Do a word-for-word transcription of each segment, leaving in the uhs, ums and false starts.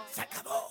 Se acabó.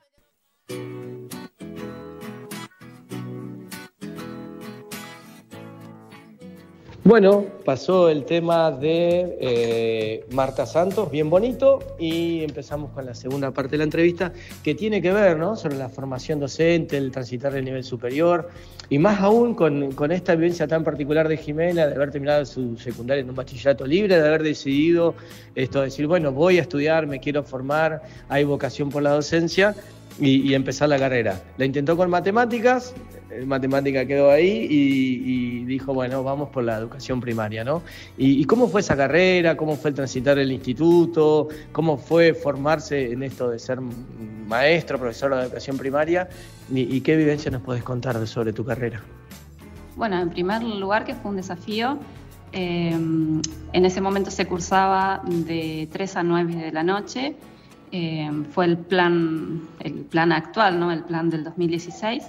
Bueno, pasó el tema de eh, Marta Santos, bien bonito, y empezamos con la segunda parte de la entrevista, que tiene que ver, ¿no?, sobre la formación docente, el transitar del nivel superior, y más aún con, con esta vivencia tan particular de Jimena, de haber terminado su secundaria en un bachillerato libre, de haber decidido esto, decir, bueno, voy a estudiar, me quiero formar, hay vocación por la docencia, y, y empezar la carrera. La intentó con matemáticas, matemática quedó ahí y, y dijo, bueno, vamos por la educación primaria, ¿no? ¿Y, y cómo fue esa carrera? ¿Cómo fue el transitar el instituto? ¿Cómo fue formarse en esto de ser maestro, profesor de educación primaria? ¿Y, y qué vivencia nos podés contar sobre tu carrera? Bueno, en primer lugar que fue un desafío. Eh, en ese momento se cursaba de tres a nueve de la noche. Eh, fue el plan, el plan actual, ¿no? El plan del dos mil dieciséis.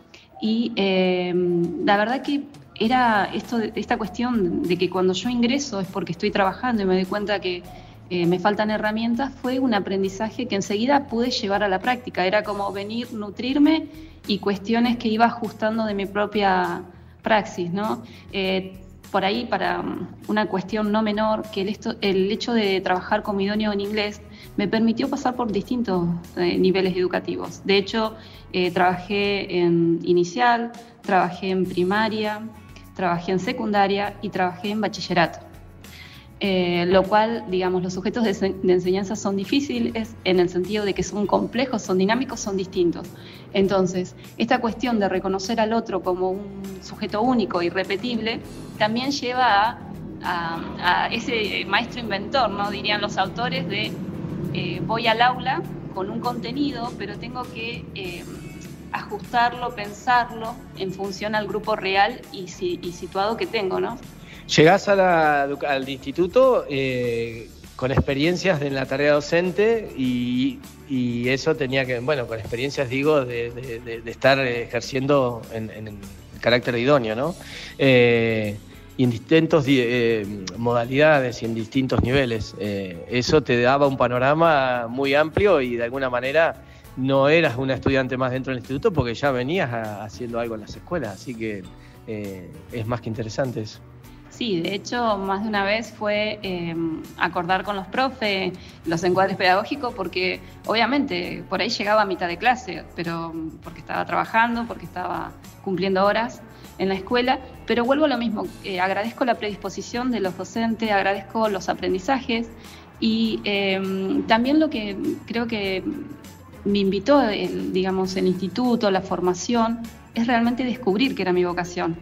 Y eh, la verdad que era esto, esta cuestión de que cuando yo ingreso es porque estoy trabajando y me doy cuenta que eh, me faltan herramientas, fue un aprendizaje que enseguida pude llevar a la práctica. Era como venir, nutrirme y cuestiones que iba ajustando de mi propia praxis, ¿no? Eh, por ahí, para una cuestión no menor, que el, esto, el hecho de trabajar como idóneo en inglés me permitió pasar por distintos eh, niveles educativos. De hecho, eh, trabajé en inicial, trabajé en primaria, trabajé en secundaria y trabajé en bachillerato. Eh, lo cual, digamos, los sujetos de, de enseñanza son difíciles en el sentido de que son complejos, son dinámicos, son distintos. Entonces, esta cuestión de reconocer al otro como un sujeto único, irrepetible, también lleva a, a, a ese maestro inventor, ¿no?, dirían los autores, de eh, voy al aula con un contenido, pero tengo que eh, ajustarlo, pensarlo en función al grupo real y, y situado que tengo, ¿no? Llegás a la, al instituto eh, con experiencias en la tarea docente y, y eso tenía que, bueno, con experiencias digo de, de, de, de estar ejerciendo en, en el carácter idóneo, ¿no? Eh, y en distintas eh, modalidades y en distintos niveles. Eh, eso te daba un panorama muy amplio y de alguna manera no eras una estudiante más dentro del instituto porque ya venías a, haciendo algo en las escuelas, así que eh, es más que interesante eso. Sí, de hecho, más de una vez fue eh, acordar con los profes los encuadres pedagógicos porque obviamente por ahí llegaba a mitad de clase, pero porque estaba trabajando, porque estaba cumpliendo horas en la escuela, pero vuelvo a lo mismo, eh, agradezco la predisposición de los docentes, agradezco los aprendizajes y eh, también lo que creo que me invitó, el, digamos, el instituto, la formación, es realmente descubrir que era mi vocación.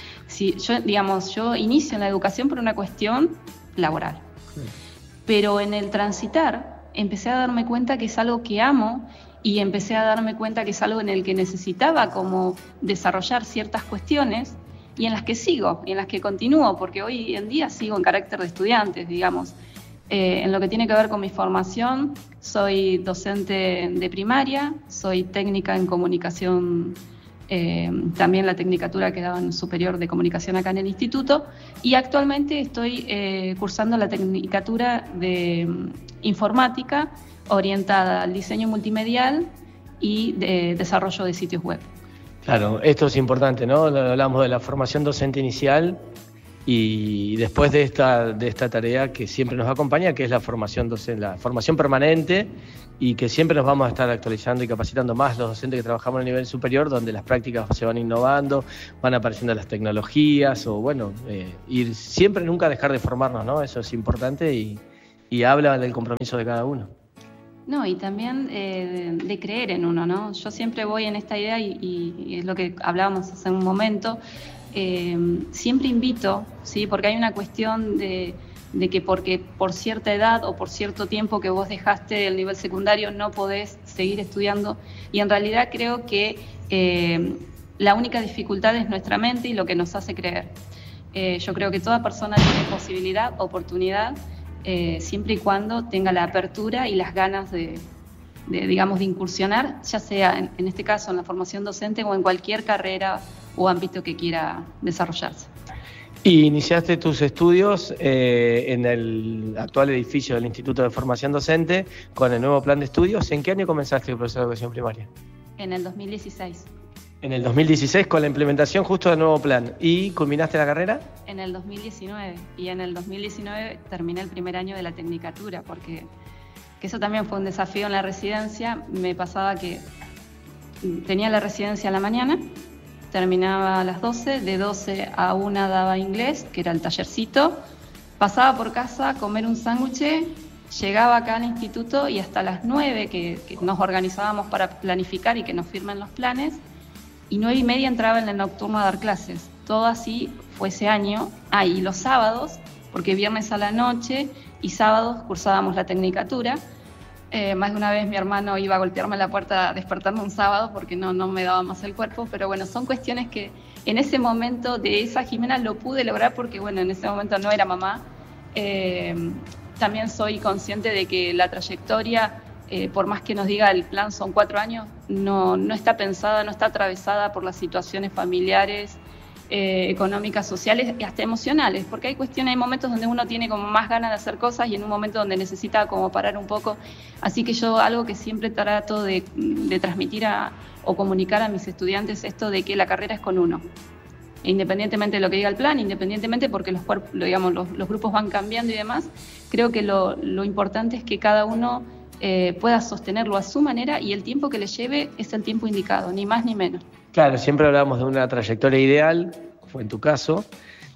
Si yo, digamos, yo inicio en la educación por una cuestión laboral, sí. Pero en el transitar empecé a darme cuenta que es algo que amo y empecé a darme cuenta que es algo en el que necesitaba como desarrollar ciertas cuestiones y en las que sigo, y en las que continúo, porque hoy en día sigo en carácter de estudiante, digamos. Eh, en lo que tiene que ver con mi formación, soy docente de primaria, soy técnica en comunicación. Eh, también la tecnicatura que daba en superior de comunicación acá en el instituto y actualmente estoy eh, cursando la tecnicatura de um, informática orientada al diseño multimedial y de desarrollo de sitios web. Claro, esto es importante, ¿no? Hablamos de la formación docente inicial y después de esta, de esta tarea que siempre nos acompaña, que es la formación docente, la formación permanente y que siempre nos vamos a estar actualizando y capacitando más los docentes que trabajamos a nivel superior, donde las prácticas se van innovando, van apareciendo las tecnologías o bueno, eh, ir siempre nunca dejar de formarnos, ¿no? Eso es importante y, y habla del compromiso de cada uno. No, y también eh, de, de creer en uno, ¿no? Yo siempre voy en esta idea y, y, y es lo que hablábamos hace un momento. Eh, siempre invito, ¿sí? Porque hay una cuestión de, de que porque por cierta edad o por cierto tiempo que vos dejaste el nivel secundario no podés seguir estudiando y en realidad creo que eh, la única dificultad es nuestra mente y lo que nos hace creer. Eh, yo creo que toda persona tiene posibilidad, oportunidad, eh, siempre y cuando tenga la apertura y las ganas de, de digamos, de incursionar, ya sea en, en este caso en la formación docente o en cualquier carrera o ámbito que quiera desarrollarse. Y iniciaste tus estudios eh, en el actual edificio del Instituto de Formación Docente con el nuevo plan de estudios. ¿En qué año comenzaste el proceso de educación primaria? En el dos mil dieciséis. En el dos mil dieciséis con la implementación justo del nuevo plan. ¿Y culminaste la carrera? En el dos mil diecinueve. Y en el dos mil diecinueve terminé el primer año de la tecnicatura, porque que eso también fue un desafío en la residencia. Me pasaba que tenía la residencia a la mañana, terminaba a las doce, de doce a una daba inglés, que era el tallercito, pasaba por casa a comer un sándwich, llegaba acá al instituto y hasta las nueve, que, que nos organizábamos para planificar y que nos firmen los planes, y nueve y media entraba en el nocturno a dar clases. Todo así fue ese año. Ah, y los sábados, porque viernes a la noche y sábados cursábamos la tecnicatura. Eh, más de una vez mi hermano iba a golpearme la puerta despertarme un sábado porque no, no me daba más el cuerpo, pero bueno, son cuestiones que en ese momento de esa Jimena lo pude lograr porque bueno, en ese momento no era mamá. Eh, también soy consciente de que la trayectoria, eh, por más que nos diga el plan son cuatro años, no, no está pensada, no está atravesada por las situaciones familiares, Eh, económicas, sociales y hasta emocionales, porque hay cuestiones, hay momentos donde uno tiene como más ganas de hacer cosas y en un momento donde necesita como parar un poco. Así que yo algo que siempre trato de, de transmitir a, o comunicar a mis estudiantes, esto de que la carrera es con uno, independientemente de lo que diga el plan, independientemente porque los cuerpos, digamos, los, los grupos van cambiando y demás. Creo que lo, lo importante es que cada uno eh, pueda sostenerlo a su manera y el tiempo que le lleve es el tiempo indicado, ni más ni menos. Claro, siempre hablamos de una trayectoria ideal, fue en tu caso,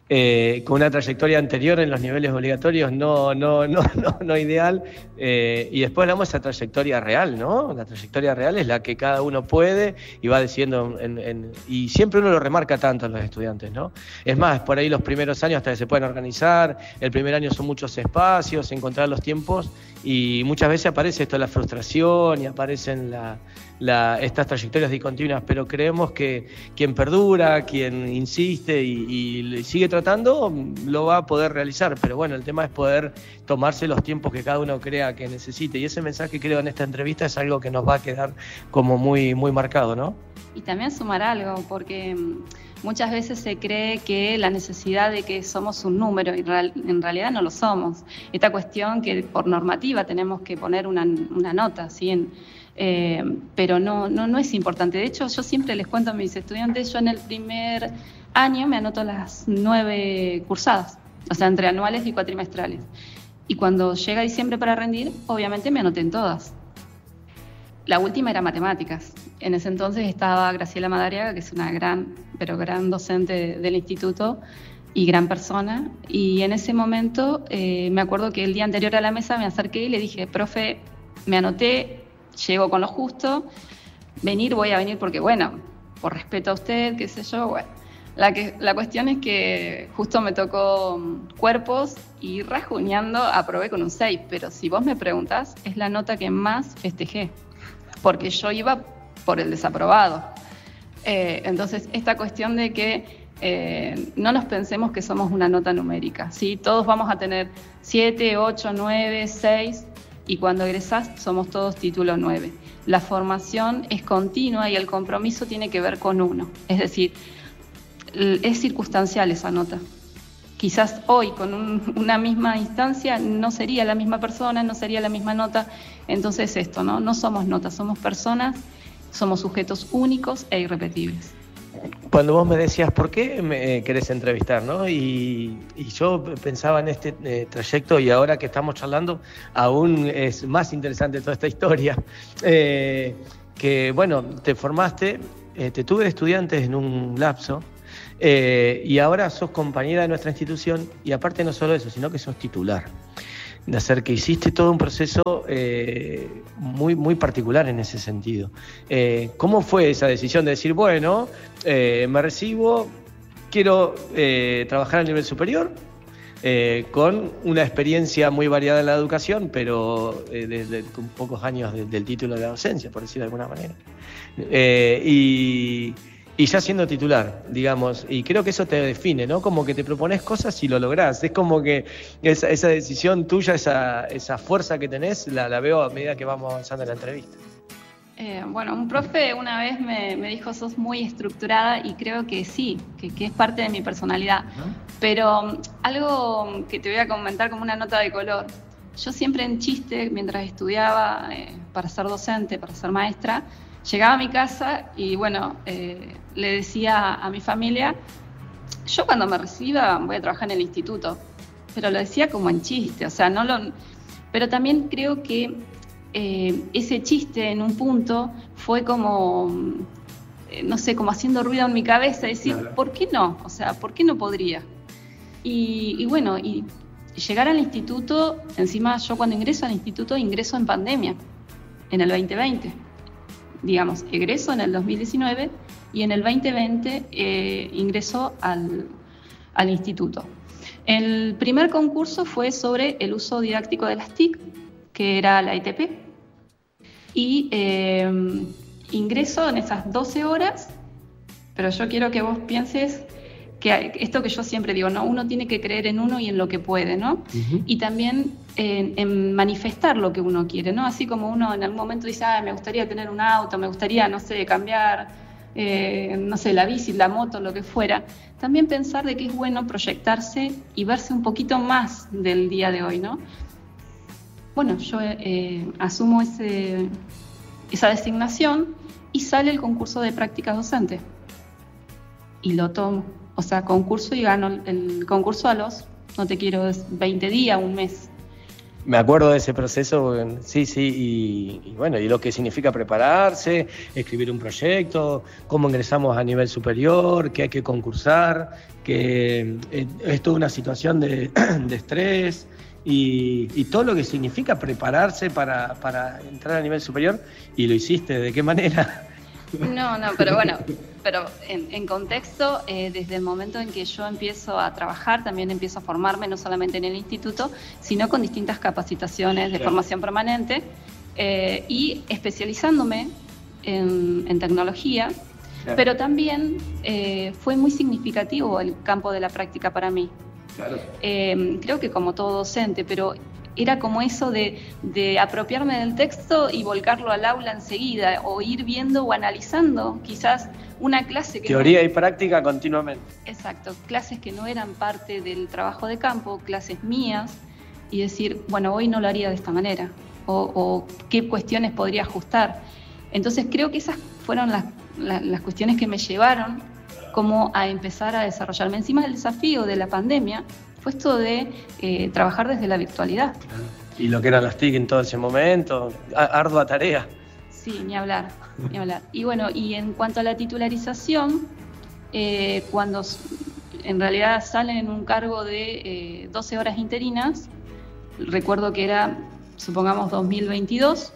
eh, con una trayectoria anterior en los niveles obligatorios no, no, no, no, no ideal, eh, y después hablamos de esa trayectoria real, ¿no? La trayectoria real es la que cada uno puede y va decidiendo, en, en, y siempre uno lo remarca tanto a los estudiantes, ¿no? Es más, por ahí los primeros años hasta que se pueden organizar, el primer año son muchos espacios, encontrar los tiempos, y muchas veces aparece esto, la frustración, y aparecen la, la, estas trayectorias discontinuas, pero creemos que quien perdura, quien insiste y, y sigue tratando, lo va a poder realizar. Pero bueno, el tema es poder tomarse los tiempos que cada uno crea que necesite, y ese mensaje, creo, en esta entrevista es algo que nos va a quedar como muy, muy marcado, ¿no? Y también sumar algo, porque muchas veces se cree que la necesidad de que somos un número, y real, en realidad no lo somos. Esta cuestión que por normativa tenemos que poner una, una nota, ¿sí? En, eh, pero no, no, no es importante. De hecho, yo siempre les cuento a mis estudiantes, yo en el primer año me anoto las nueve cursadas, o sea, entre anuales y cuatrimestrales. Y cuando llega diciembre para rendir, obviamente me anoté en todas. La última era matemáticas. En ese entonces estaba Graciela Madariaga, que es una gran, pero gran docente del instituto y gran persona. Y en ese momento eh, me acuerdo que el día anterior a la mesa me acerqué y le dije, profe, me anoté, llego con lo justo, venir voy a venir porque, bueno, por respeto a usted, qué sé yo, bueno. La, que, la cuestión es que justo me tocó cuerpos y rajuñando aprobé con un seis, pero si vos me preguntás, es la nota que más festejé, porque yo iba por el desaprobado. Eh, entonces, esta cuestión de que eh, no nos pensemos que somos una nota numérica, ¿sí? Todos vamos a tener siete, ocho, nueve, seis, y cuando egresás somos todos título nueve. La formación es continua y el compromiso tiene que ver con uno, es decir, es circunstancial esa nota. Quizás hoy con un, una misma instancia no sería la misma persona, no sería la misma nota. Entonces esto, ¿no? No somos notas, somos personas, somos sujetos únicos e irrepetibles. Cuando vos me decías, ¿por qué me querés entrevistar, no? Y, y yo pensaba en este eh, trayecto, y ahora que estamos charlando, aún es más interesante toda esta historia. Eh, que, bueno, te formaste, eh, te tuve de estudiantes en un lapso, Eh, y ahora sos compañera de nuestra institución, y aparte no solo eso, sino que sos titular. De hacer que hiciste todo un proceso eh, muy, muy particular en ese sentido. Eh, ¿Cómo fue esa decisión de decir, bueno, eh, me recibo, quiero eh, trabajar a nivel superior, eh, con una experiencia muy variada en la educación, pero eh, desde con pocos años de, del título de la docencia, por decirlo de alguna manera? Eh, y... Y ya siendo titular, digamos, y creo que eso te define, ¿no? Como que te propones cosas y lo lográs. Es como que esa, esa decisión tuya, esa, esa fuerza que tenés, la, la veo a medida que vamos avanzando en la entrevista. Eh, bueno, un profe una vez me, me dijo, sos muy estructurada, y creo que sí, que, que es parte de mi personalidad. Uh-huh. Pero um, algo que te voy a comentar como una nota de color. Yo siempre en chiste, mientras estudiaba eh, para ser docente, para ser maestra, llegaba a mi casa y bueno, eh, le decía a mi familia, yo cuando me reciba voy a trabajar en el instituto. Pero lo decía como en chiste, o sea, no lo... Pero también creo que eh, ese chiste en un punto fue como, eh, no sé, como haciendo ruido en mi cabeza, decir, claro. ¿Por qué no? O sea, ¿por qué no podría? Y, y bueno, y llegar al instituto, encima yo cuando ingreso al instituto, ingreso en pandemia, en el veinte veinte. Digamos, egreso en el dos mil diecinueve y en el veinte veinte eh, ingreso al, al instituto. El primer concurso fue sobre el uso didáctico de las T I C, que era la E T P, y eh, ingreso en esas doce horas, pero yo quiero que vos pienses que esto que yo siempre digo, ¿no? Uno tiene que creer en uno y en lo que puede, ¿no? Uh-huh. Y también en, en manifestar lo que uno quiere, ¿no? Así como uno en algún momento dice, ah, me gustaría tener un auto, me gustaría, no sé, cambiar, eh, no sé, la bici, la moto, lo que fuera. También pensar de que es bueno proyectarse y verse un poquito más del día de hoy, ¿no? Bueno, yo eh, asumo ese, esa designación y sale el concurso de prácticas docentes. Y lo tomo. O sea, concurso y gano el concurso a los, no te quiero, veinte días, un mes. Me acuerdo de ese proceso, sí, sí, y, y bueno, y lo que significa prepararse, escribir un proyecto, cómo ingresamos a nivel superior, que hay que concursar, que es toda una situación de, de estrés y, y todo lo que significa prepararse para, para entrar a nivel superior. ¿Y lo hiciste? ¿De qué manera? No, no, pero bueno, pero en, en contexto, eh, desde el momento en que yo empiezo a trabajar, también empiezo a formarme, no solamente en el instituto, sino con distintas capacitaciones de claro. formación permanente eh, y especializándome en, en tecnología, claro. pero también eh, fue muy significativo el campo de la práctica para mí. Claro. Eh, creo que como todo docente, pero era como eso de, de apropiarme del texto y volcarlo al aula enseguida, o ir viendo o analizando quizás una clase que... Teoría no... y práctica continuamente. Exacto, clases que no eran parte del trabajo de campo, clases mías, y decir, bueno, hoy no lo haría de esta manera, o, o qué cuestiones podría ajustar. Entonces creo que esas fueron las, las, las cuestiones que me llevaron como a empezar a desarrollarme. Encima del desafío de la pandemia, fue esto de eh, trabajar desde la virtualidad. Y lo que eran las T I C en todo ese momento, ardua tarea. Sí, ni hablar, ni hablar. Y bueno, y en cuanto a la titularización, eh, cuando en realidad salen en un cargo de eh, doce horas interinas, recuerdo que era, supongamos, dos mil veintidós,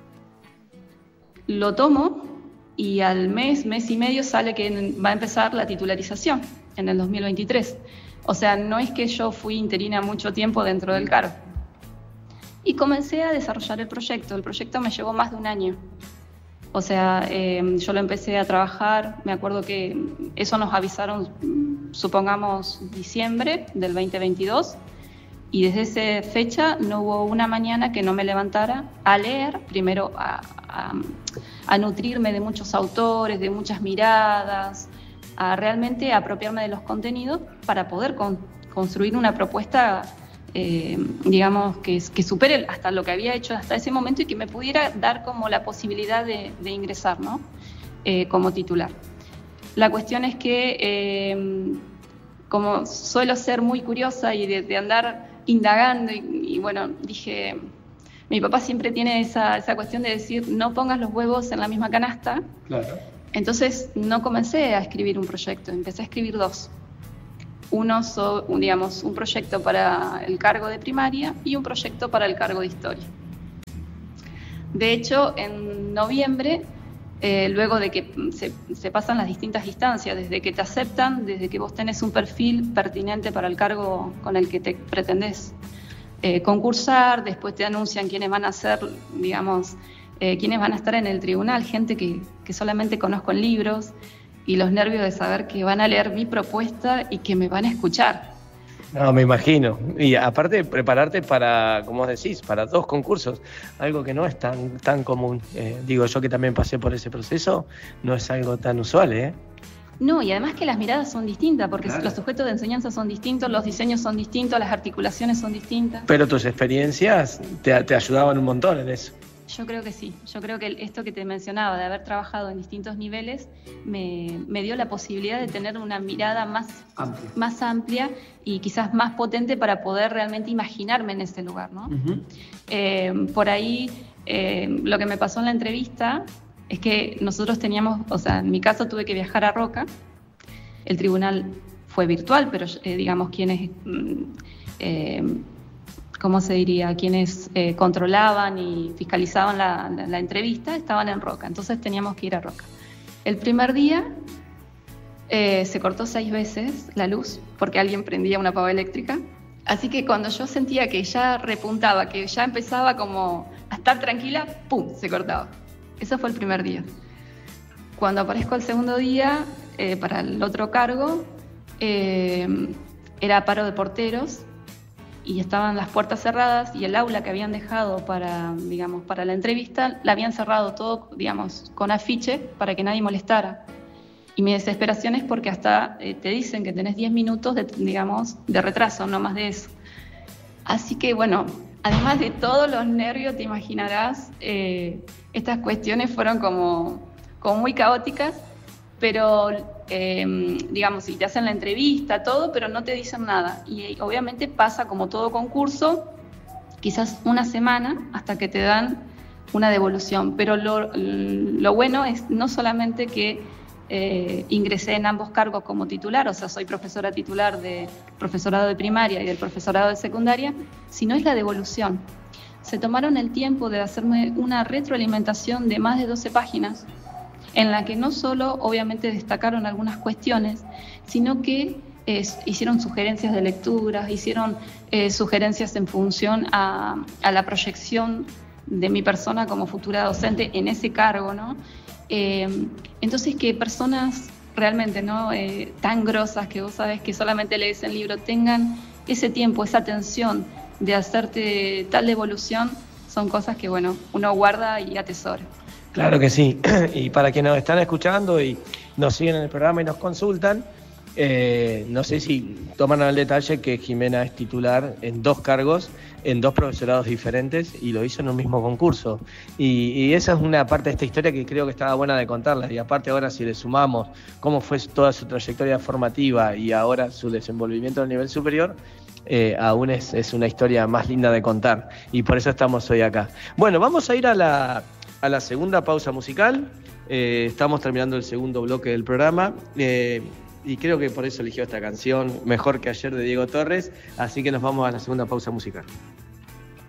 lo tomo y al mes, mes y medio sale que va a empezar la titularización en el dos mil veintitrés. O sea, no es que yo fui interina mucho tiempo dentro del cargo. Y comencé a desarrollar el proyecto. El proyecto me llevó más de un año. O sea, eh, yo lo empecé a trabajar, me acuerdo que eso nos avisaron, supongamos, diciembre del veinte veintidós, y desde esa fecha no hubo una mañana que no me levantara a leer, primero a, a, a nutrirme de muchos autores, de muchas miradas, a realmente apropiarme de los contenidos para poder con, construir una propuesta, eh, digamos, que, que supere hasta lo que había hecho hasta ese momento y que me pudiera dar como la posibilidad de, de ingresar, ¿no? Eh, como titular. La cuestión es que, eh, como suelo ser muy curiosa y de, de andar indagando, y, y bueno, dije, mi papá siempre tiene esa, esa cuestión de decir, no pongas los huevos en la misma canasta. Claro. Entonces no comencé a escribir un proyecto, empecé a escribir dos. Uno, so, digamos, un proyecto para el cargo de primaria y un proyecto para el cargo de historia. De hecho, en noviembre, eh, luego de que se, se pasan las distintas instancias, desde que te aceptan, desde que vos tenés un perfil pertinente para el cargo con el que te pretendés eh, concursar, después te anuncian quiénes van a ser, digamos, Eh, quienes van a estar en el tribunal, gente que, que solamente conozco en libros, y los nervios de saber que van a leer mi propuesta y que me van a escuchar. No, me imagino. Y aparte, prepararte para, como vos decís, para dos concursos, algo que no es tan, tan común. Eh, digo, yo que también pasé por ese proceso, no es algo tan usual, ¿eh? No, y además que las miradas son distintas, porque Claro. Los sujetos de enseñanza son distintos, los diseños son distintos, las articulaciones son distintas. Pero tus experiencias te, te ayudaban un montón en eso. Yo creo que sí, yo creo que esto que te mencionaba, de haber trabajado en distintos niveles, me, me dio la posibilidad de tener una mirada más Amplia. más amplia y quizás más potente para poder realmente imaginarme en ese lugar, ¿no? Uh-huh. Eh, por ahí, eh, lo que me pasó en la entrevista es que nosotros teníamos, o sea, en mi caso tuve que viajar a Roca, el tribunal fue virtual, pero eh, digamos quienes... Eh, ¿cómo se diría? Quienes eh, controlaban y fiscalizaban la, la, la entrevista estaban en Roca, entonces teníamos que ir a Roca. El primer día eh, se cortó seis veces la luz porque alguien prendía una pava eléctrica, así que cuando yo sentía que ya repuntaba, que ya empezaba como a estar tranquila, ¡pum!, se cortaba. Eso fue el primer día. Cuando aparezco el segundo día, eh, para el otro cargo, eh, era paro de porteros, y estaban las puertas cerradas y el aula que habían dejado para, digamos, para la entrevista, la habían cerrado todo, digamos, con afiche para que nadie molestara. Y mi desesperación es porque hasta eh, te dicen que tenés diez minutos de, digamos, de retraso, no más de eso. Así que, bueno, además de todos los nervios, te imaginarás, eh, estas cuestiones fueron como, como muy caóticas, pero, eh, digamos, si te hacen la entrevista, todo, pero no te dicen nada. Y obviamente pasa como todo concurso, quizás una semana hasta que te dan una devolución. Pero lo, lo bueno es no solamente que eh, ingresé en ambos cargos como titular, o sea, soy profesora titular de profesorado de primaria y del profesorado de secundaria, sino es la devolución. Se tomaron el tiempo de hacerme una retroalimentación de más de doce páginas, en la que no solo obviamente destacaron algunas cuestiones, sino que eh, hicieron sugerencias de lecturas, hicieron eh, sugerencias en función a, a la proyección de mi persona como futura docente en ese cargo, ¿no? Eh, entonces que personas realmente, ¿no?, eh, tan grosas que vos sabés que solamente lees el libro, tengan ese tiempo, esa atención de hacerte tal devolución, son cosas que, bueno, uno guarda y atesora. Claro que sí, y para quienes nos están escuchando y nos siguen en el programa y nos consultan, eh, no sé si toman al detalle que Jimena es titular en dos cargos, en dos profesorados diferentes y lo hizo en un mismo concurso. Y, y esa es una parte de esta historia que creo que estaba buena de contarla. Y aparte ahora si le sumamos cómo fue toda su trayectoria formativa y ahora su desenvolvimiento a nivel superior, Eh, aún es, es una historia más linda de contar y por eso estamos hoy acá. Bueno, vamos a ir a la, a la segunda pausa musical. Eh, estamos terminando el segundo bloque del programa eh, y creo que por eso eligió esta canción, Mejor que ayer, de Diego Torres, así que nos vamos a la segunda pausa musical.